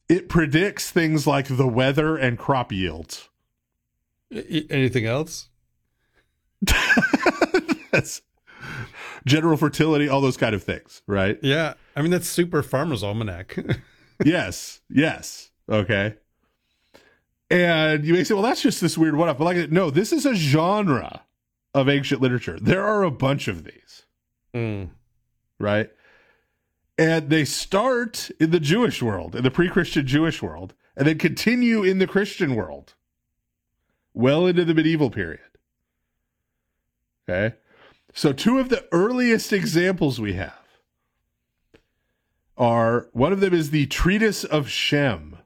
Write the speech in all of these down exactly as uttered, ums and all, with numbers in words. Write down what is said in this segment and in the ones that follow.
It predicts things like the weather and crop yields. I- anything else? That's general fertility, all those kind of things, right? Yeah. I mean, that's super Farmer's Almanac. Yes, yes. Okay. And you may say, well, that's just this weird one-off. But like, no, this is a genre of ancient literature. There are a bunch of these, Mm. right? And they start in the Jewish world, in the pre-Christian Jewish world, and then continue in the Christian world, well into the medieval period. Okay? So two of the earliest examples we have are, one of them is the Treatise of Shem,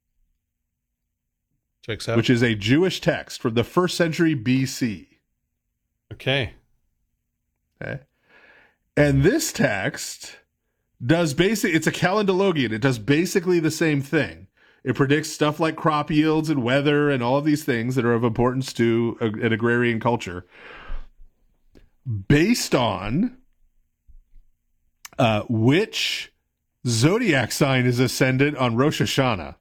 Checks out. which is a Jewish text from the first century B C. Okay. Okay. And this text does basic, it's a calendologian. It does basically the same thing. It predicts stuff like crop yields and weather and all of these things that are of importance to a, an agrarian culture based on uh, which zodiac sign is ascendant on Rosh Hashanah.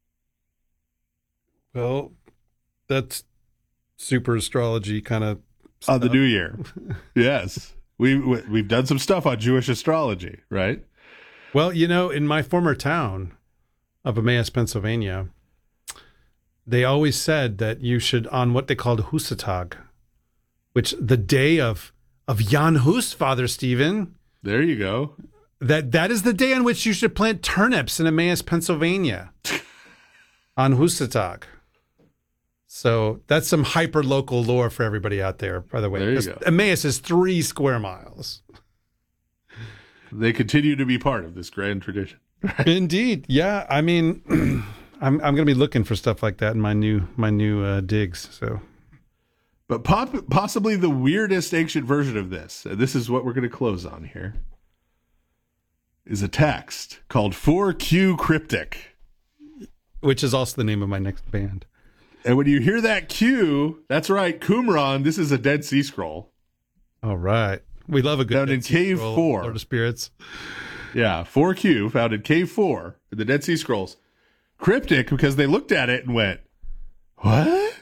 Well, that's super astrology kind of On the new year. Yes. We, we, we've done some stuff on Jewish astrology, right? Well, you know, in my former town of Emmaus, Pennsylvania, they always said that you should, on what they called Husatag, which the day of of Jan Hus, Father Stephen, There you go. that that is the day on which you should plant turnips in Emmaus, Pennsylvania, on Husatag. So that's some hyper local lore for everybody out there, by the way. There you 'Cause go. Emmaus is three square miles. They continue to be part of this grand tradition. Indeed, yeah. I mean, I'm I'm going to be looking for stuff like that in my new my new uh, digs. So, But pop- possibly the weirdest ancient version of this, and this is what we're going to close on here, is a text called four Q Cryptic. which is also the name of my next band. And when you hear that Q, that's right, Qumran, this is a Dead Sea Scroll. All right, we love a good Found in Dead Sea Cave Scroll, four. Lord of Spirits. Yeah, four Q, found in Cave four, in the Dead Sea Scrolls. Cryptic, because they looked at it and went, what?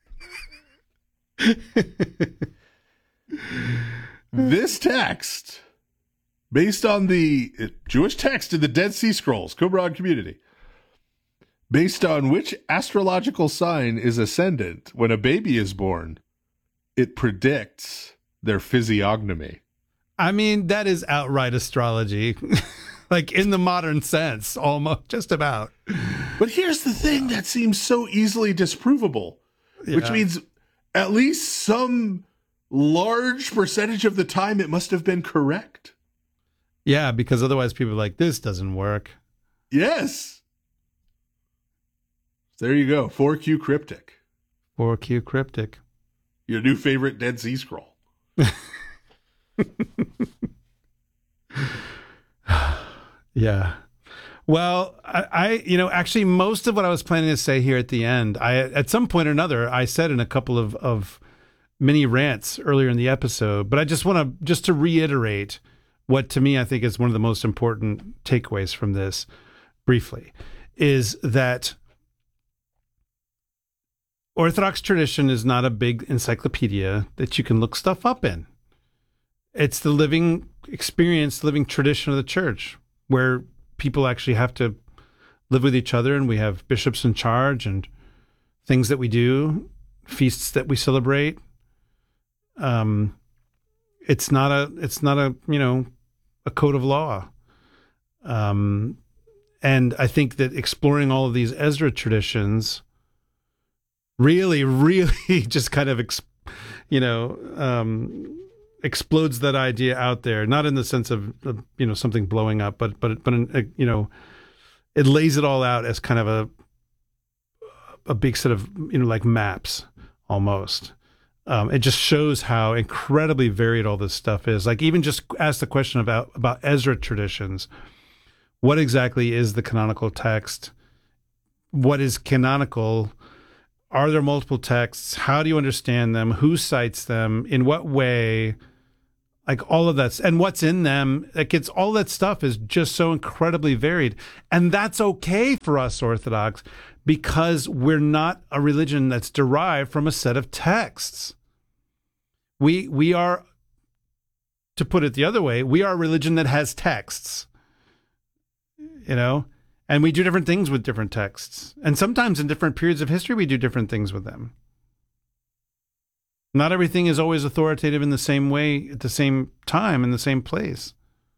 This text, based on the Jewish text in the Dead Sea Scrolls, Qumran community, based on which astrological sign is ascendant when a baby is born, it predicts their physiognomy. I mean, that is outright astrology, like in the modern sense, almost just about. But here's the thing that seems so easily disprovable, which Yeah. means at least some large percentage of the time it must have been correct. Yeah, because otherwise people are like, this doesn't work. Yes. There you go. four Q Cryptic. four Q Cryptic. Your new favorite Dead Sea Scroll. Yeah. Well, I, I, you know, actually, most of what I was planning to say here at the end, I, at some point or another, I said in a couple of, of mini rants earlier in the episode, but I just want to, just to reiterate what to me, I think is one of the most important takeaways from this briefly, is that Orthodox tradition is not a big encyclopedia that you can look stuff up in. It's the living experience, living tradition of the church, where people actually have to live with each other, and we have bishops in charge and things that we do, feasts that we celebrate. Um, it's not a, it's not a, you know, a code of law. Um, and I think that exploring all of these Ezra traditions really, really just kind of, ex, you know, um, explodes that idea out there, not in the sense of, of you know, something blowing up, but but but in, uh, you know, it lays it all out as kind of a a big set of, you know, like maps almost. Um, it just shows how incredibly varied all this stuff is. Like, even just ask the question about about Ezra traditions. What exactly is the canonical text? What is canonical? Are there multiple texts? How do you understand them? Who cites them? In what way? Like all of that, and what's in them, like it's all that stuff is just so incredibly varied. And that's okay for us Orthodox because we're not a religion that's derived from a set of texts. We we are, to put it the other way, we are a religion that has texts. You know, and we do different things with different texts. And sometimes in different periods of history, we do different things with them. Not everything is always authoritative in the same way, at the same time, in the same place.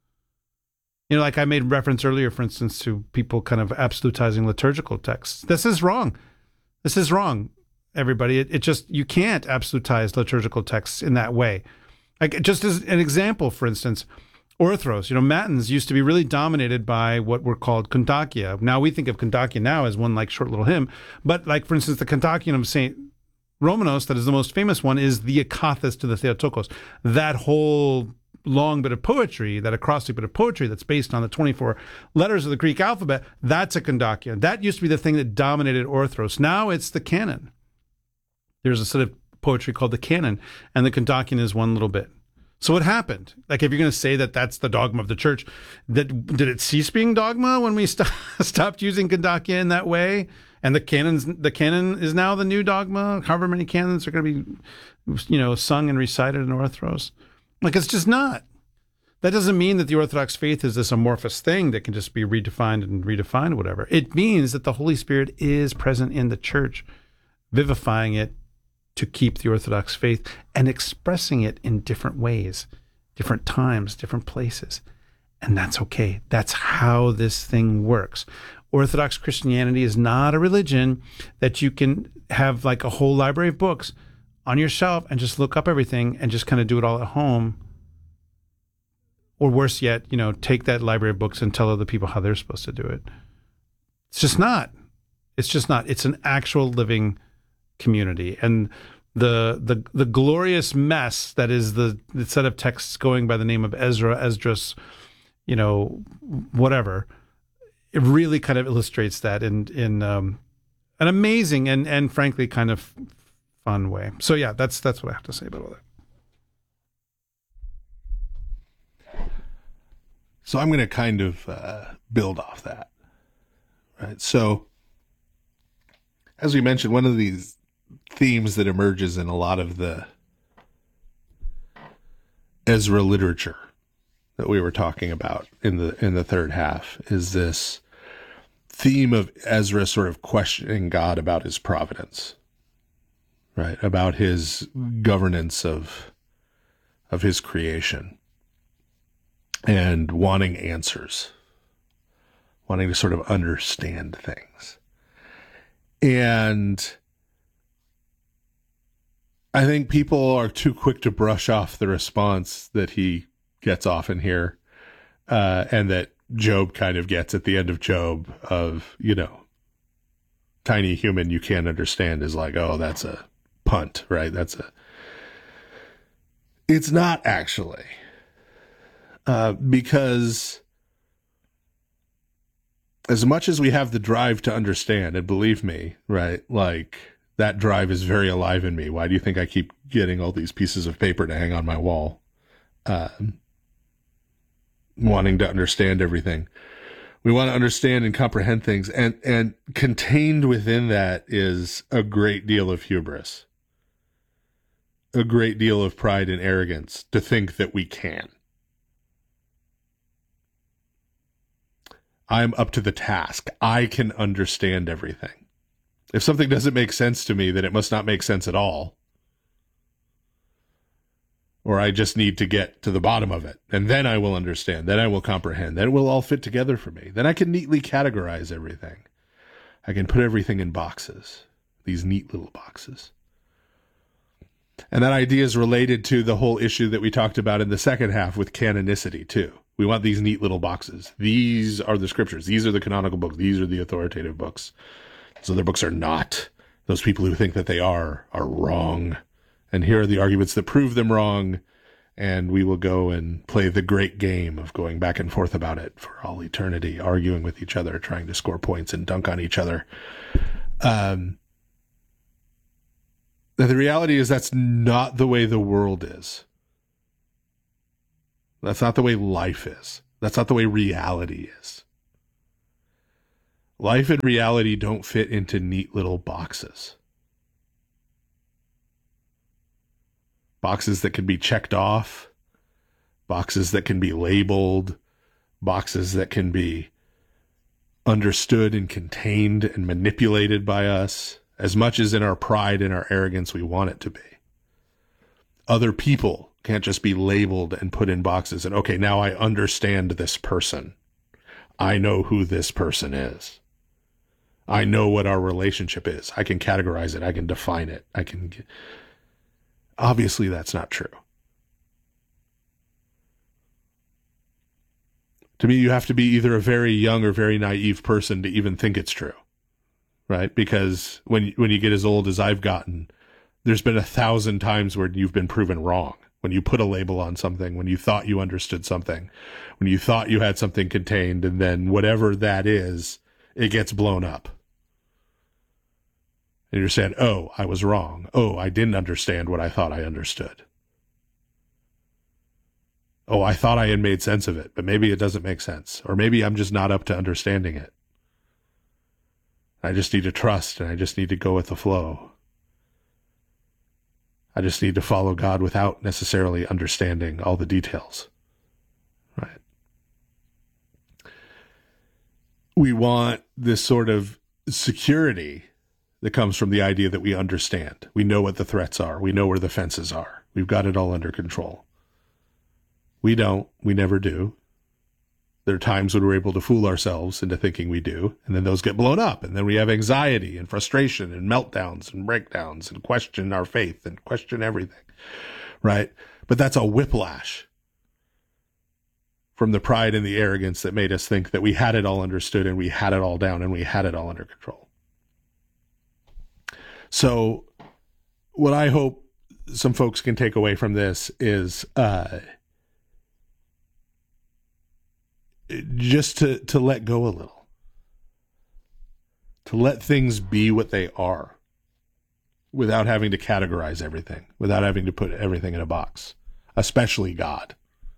You know, like I made reference earlier, for instance, to people kind of absolutizing liturgical texts. This is wrong. This is wrong, everybody. It, it just, you can't absolutize liturgical texts in that way. Like, just as an example, for instance, Orthros, you know, Matins used to be really dominated by what were called Kontakia. Now we think of Kontakia now as one like short little hymn, but like, for instance, the Kontakion of Saint Romanos, that is the most famous one, is the Akathis to the Theotokos. That whole long bit of poetry, that acrostic bit of poetry that's based on the twenty-four letters of the Greek alphabet, that's a Kontakia. That used to be the thing that dominated Orthros. Now it's the canon. There's a set of poetry called the canon, and the Kontakion is one little bit. So what happened? Like, if you're going to say that that's the dogma of the church, that did it cease being dogma when we st- stopped using Kontakia in that way? And the canons, the canon is now the new dogma. However many canons are going to be, you know, sung and recited in Orthros. Like, it's just not. That doesn't mean that the Orthodox faith is this amorphous thing that can just be redefined and redefined, whatever. It means that the Holy Spirit is present in the church, vivifying it to keep the Orthodox faith and expressing it in different ways, different times, different places. And that's okay. That's how this thing works. Orthodox Christianity is not a religion that you can have like a whole library of books on your shelf and just look up everything and just kind of do it all at home. Or worse yet, you know, take that library of books and tell other people how they're supposed to do it. It's just not. It's just not. It's an actual living community. And the the the glorious mess that is the, the set of texts going by the name of Ezra, Esdras, you know, whatever, it really kind of illustrates that in in um, an amazing and and frankly kind of fun way. So yeah, that's that's what I have to say about all that. So I'm going to kind of uh, build off that, right? So as we mentioned, one of these themes that emerges in a lot of the Ezra literature that we were talking about in the in the third half is this theme of Ezra sort of questioning God about his providence, right? About his governance of of his creation and wanting answers, wanting to sort of understand things. And I think people are too quick to brush off the response that he gets often here, uh, and that Job kind of gets at the end of Job of, you know, tiny human you can't understand is like, oh, that's a punt, right? That's a, it's not actually, uh, because as much as we have the drive to understand, and believe me, right, like, that drive is very alive in me. Why do you think I keep getting all these pieces of paper to hang on my wall? Um, wanting to understand everything. We want to understand and comprehend things. And, and contained within that is a great deal of hubris, a great deal of pride and arrogance to think that we can. I'm up to the task. I can understand everything. If something doesn't make sense to me, then it must not make sense at all. Or I just need to get to the bottom of it, and then I will understand, then I will comprehend, then it will all fit together for me. Then I can neatly categorize everything. I can put everything in boxes, these neat little boxes. And that idea is related to the whole issue that we talked about in the second half with canonicity, too. We want these neat little boxes. These are the scriptures. These are the canonical books. These are the authoritative books. So their books are not. Those people who think that they are, are wrong. And here are the arguments that prove them wrong. And we will go and play the great game of going back and forth about it for all eternity, arguing with each other, trying to score points and dunk on each other. Um, the reality is that's not the way the world is. That's not the way life is. That's not the way reality is. Life and reality don't fit into neat little boxes. Boxes that can be checked off, boxes that can be labeled, boxes that can be understood and contained and manipulated by us as much as in our pride and our arrogance we want it to be. Other people can't just be labeled and put in boxes and, okay, now I understand this person. I know who this person is. I know what our relationship is. I can categorize it. I can define it. I can. Obviously, that's not true. To me, you have to be either a very young or very naive person to even think it's true, right? Because when when you get as old as I've gotten, there's been a thousand times where you've been proven wrong. When you put a label on something, when you thought you understood something, when you thought you had something contained, and then whatever that is, it gets blown up. And you're saying, oh, I was wrong. Oh, I didn't understand what I thought I understood. Oh, I thought I had made sense of it, but maybe it doesn't make sense. Or maybe I'm just not up to understanding it. I just need to trust, and I just need to go with the flow. I just need to follow God without necessarily understanding all the details. Right? We want this sort of security that comes from the idea that we understand. We know what the threats are. We know where the fences are. We've got it all under control. We don't. We never do. There are times when we're able to fool ourselves into thinking we do, and then those get blown up, and then we have anxiety and frustration and meltdowns and breakdowns and question our faith and question everything, right? But that's a whiplash from the pride and the arrogance that made us think that we had it all understood and we had it all down and we had it all under control. So what I hope some folks can take away from this is uh, just to, to let go a little, to let things be what they are without having to categorize everything, without having to put everything in a box, especially God.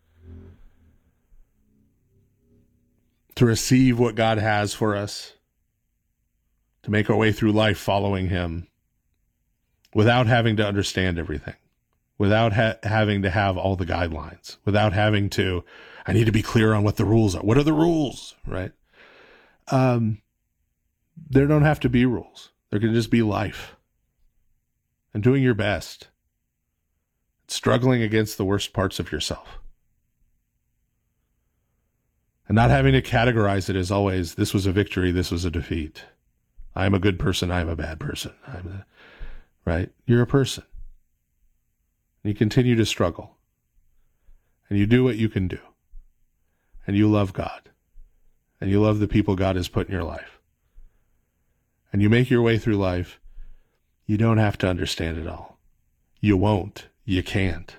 To receive what God has for us, to make our way through life following him, without having to understand everything, without ha- having to have all the guidelines, without having to, I need to be clear on what the rules are. What are the rules, right? Um, there don't have to be rules. There can just be life and doing your best, struggling against the worst parts of yourself, and not having to categorize it as always, this was a victory, this was a defeat. I'm a good person, I'm a bad person. I'm a, right? You're a person. You continue to struggle. And you do what you can do. And you love God. And you love the people God has put in your life. And you make your way through life. You don't have to understand it all. You won't. You can't.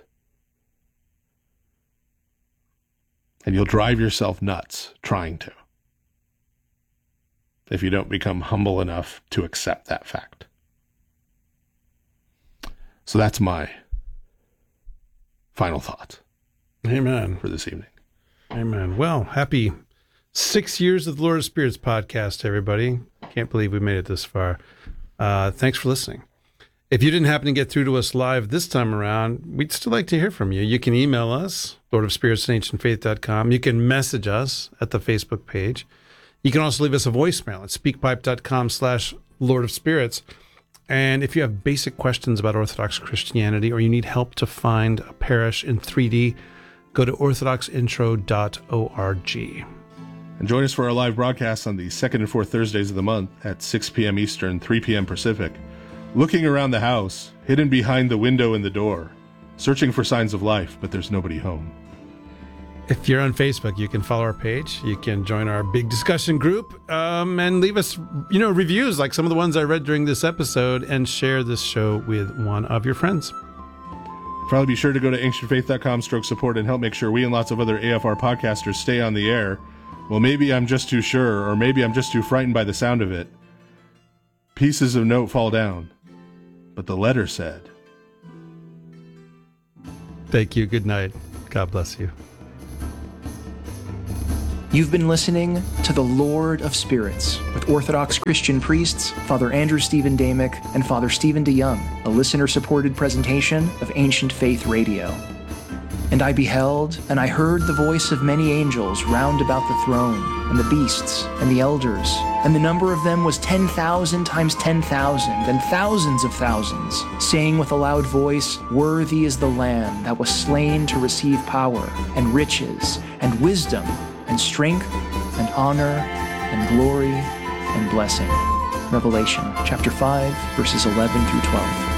And you'll drive yourself nuts trying to, if you don't become humble enough to accept that fact. So that's my final thought. Amen. For this evening. Amen. Well, happy six years of the Lord of Spirits podcast, everybody. Can't believe we made it this far. Uh, thanks for listening. If you didn't happen to get through to us live this time around, we'd still like to hear from you. You can email us, lord of spirits and ancient faith dot com. You can message us at the Facebook page. You can also leave us a voicemail at speakpipe.com slash Lord of Spirits. And if you have basic questions about Orthodox Christianity or you need help to find a parish in three D, go to orthodox intro dot org. And join us for our live broadcasts on the second and fourth Thursdays of the month at six p.m. Eastern, three p.m. Pacific. Looking around the house, hidden behind the window and the door, searching for signs of life, but there's nobody home. If you're on Facebook, you can follow our page. You can join our big discussion group um, and leave us, you know, reviews like some of the ones I read during this episode, and share this show with one of your friends. Finally, be sure to go to ancient faith dot com stroke support and help make sure we and lots of other A F R podcasters stay on the air. Well, maybe I'm just too sure, or maybe I'm just too frightened by the sound of it. Pieces of note fall down, but the letter said. Thank you. Good night. God bless you. You've been listening to The Lord of Spirits with Orthodox Christian priests, Father Andrew Stephen Damick and Father Stephen DeYoung, a listener-supported presentation of Ancient Faith Radio. And I beheld, and I heard the voice of many angels round about the throne, and the beasts, and the elders, and the number of them was ten thousand times ten thousand, and thousands of thousands, saying with a loud voice, Worthy is the Lamb that was slain to receive power, and riches, and wisdom, and strength, and honor, and glory, and blessing. Revelation chapter five, verses eleven through twelve.